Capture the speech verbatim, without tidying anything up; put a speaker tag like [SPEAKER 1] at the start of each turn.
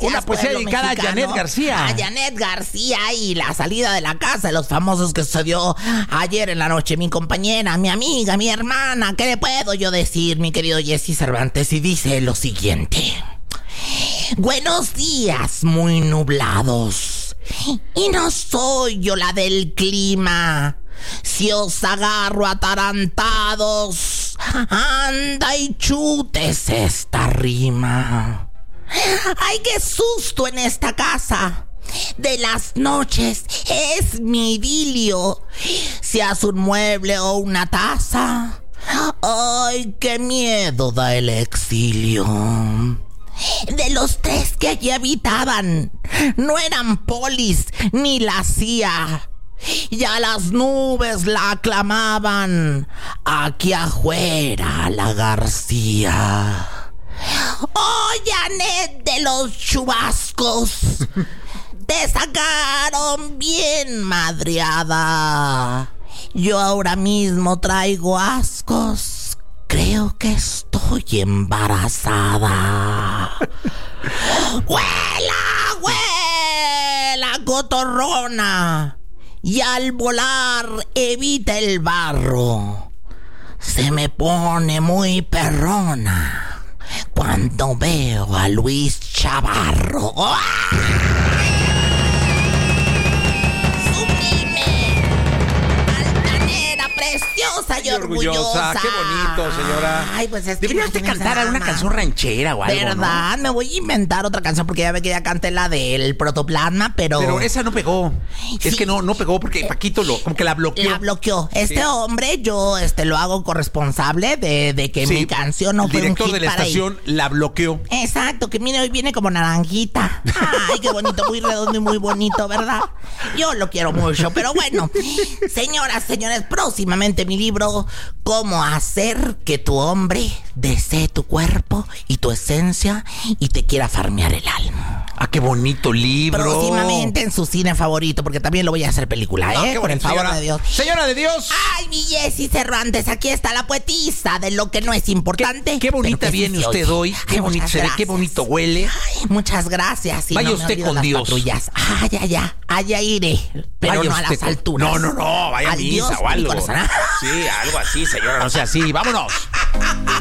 [SPEAKER 1] Una poesía dedicada a Janet García.
[SPEAKER 2] A Janet García y la salida de la casa de los famosos que sucedió ayer en la noche. Mi compañera, mi amiga, mi hermana, ¿qué le puedo yo decir, mi querido Jesse Cervantes? Y dice lo siguiente: buenos días, muy nublados. Y no soy yo la del clima. Si os agarro atarantados, anda y chutes esta rima. ¡Ay, qué susto en esta casa! De las noches es mi idilio. Seas un mueble o una taza. ¡Ay, qué miedo da el exilio! De los tres que allí habitaban, no eran polis ni la C I A. Ya las nubes la aclamaban, aquí afuera la García. ¡Oh, Janet de los chubascos! Te sacaron bien madreada. Yo ahora mismo traigo ascos. Creo que estoy embarazada. ¡Huela, huela, cotorrona! Y al volar evita el barro. Se me pone muy perrona cuando veo a Luis Chavarro. ¡Ah! ¡Sublime! Altanera, preciosa y orgullosa.
[SPEAKER 1] Qué bonito, señora.
[SPEAKER 2] Ay, pues es que
[SPEAKER 1] deberías de cantar alguna canción ranchera o algo,
[SPEAKER 2] ¿verdad? ¿No? Me voy a inventar otra canción porque ya ve que ya canté la del Protoplasma, pero...
[SPEAKER 1] Pero esa no pegó.
[SPEAKER 2] Sí.
[SPEAKER 1] Es que no, no pegó porque Paquito lo, como que la bloqueó.
[SPEAKER 2] La bloqueó. Este
[SPEAKER 1] Sí.
[SPEAKER 2] hombre, yo este lo hago corresponsable de, de que
[SPEAKER 1] Sí.
[SPEAKER 2] mi canción no
[SPEAKER 1] El
[SPEAKER 2] fue un
[SPEAKER 1] director
[SPEAKER 2] hit
[SPEAKER 1] de la
[SPEAKER 2] para
[SPEAKER 1] estación la bloqueó.
[SPEAKER 2] él. Exacto, que mire, hoy viene como naranjita. Ay, qué bonito, muy redondo y muy bonito, ¿verdad? Yo lo quiero mucho, pero bueno. Señoras, señores, próximamente mi libro, Cómo hacer que tu hombre desee tu cuerpo y tu esencia y te quiera farmear el alma.
[SPEAKER 1] Ah, qué bonito libro.
[SPEAKER 2] Próximamente en su cine favorito, porque también lo voy a hacer película,
[SPEAKER 1] Ah,
[SPEAKER 2] ¿eh?
[SPEAKER 1] qué
[SPEAKER 2] Por el
[SPEAKER 1] bonito,
[SPEAKER 2] favor
[SPEAKER 1] señora.
[SPEAKER 2] de Dios.
[SPEAKER 1] Señora de Dios.
[SPEAKER 2] Ay, mi Jessy Cervantes, aquí está la poetisa de lo que no es importante.
[SPEAKER 1] Qué, qué bonita
[SPEAKER 2] pero que sí
[SPEAKER 1] viene
[SPEAKER 2] se
[SPEAKER 1] usted
[SPEAKER 2] oye.
[SPEAKER 1] hoy. Qué
[SPEAKER 2] Ay,
[SPEAKER 1] bonito
[SPEAKER 2] muchas
[SPEAKER 1] se ve, qué
[SPEAKER 2] gracias.
[SPEAKER 1] bonito huele.
[SPEAKER 2] Ay, muchas gracias. Y
[SPEAKER 1] Vaya
[SPEAKER 2] no me
[SPEAKER 1] usted
[SPEAKER 2] olvido
[SPEAKER 1] con
[SPEAKER 2] las
[SPEAKER 1] Dios.
[SPEAKER 2] patrullas. Ah, ya, ya. Allá iré. Pero
[SPEAKER 1] Vaya
[SPEAKER 2] no a
[SPEAKER 1] usted
[SPEAKER 2] las
[SPEAKER 1] con-
[SPEAKER 2] alturas.
[SPEAKER 1] No, no, no. Vaya a
[SPEAKER 2] Al
[SPEAKER 1] misa
[SPEAKER 2] Dios
[SPEAKER 1] o
[SPEAKER 2] de mi
[SPEAKER 1] algo.
[SPEAKER 2] corazón.
[SPEAKER 1] Sí, algo así, señora. No sea así. Vámonos.